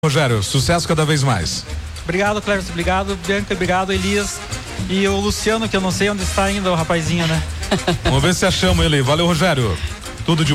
Rogério, sucesso cada vez mais. Obrigado, Cléber, obrigado, Bianca, obrigado, Elias. E o Luciano, que eu não sei onde está ainda, o rapazinho, né? Vamos ver se achamos ele. Valeu, Rogério. Tudo de